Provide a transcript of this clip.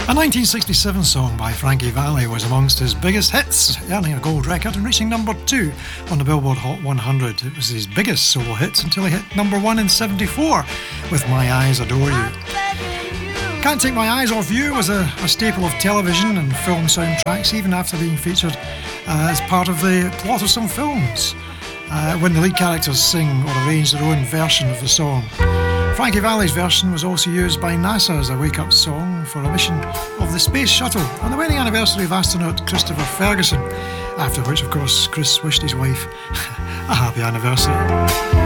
A 1967 song by Frankie Valli was amongst his biggest hits, earning a gold record and reaching number 2 on the Billboard Hot 100. It was his biggest solo hit until he hit number 1 in '74 with My Eyes Adore You. Can't Take My Eyes Off You was a staple of television and film soundtracks, even after being featured as part of the plot of some films, when the lead characters sing or arrange their own version of the song. Frankie Valli's version was also used by NASA as a wake-up song for a mission of the Space Shuttle on the wedding anniversary of astronaut Christopher Ferguson, after which, of course, Chris wished his wife a happy anniversary.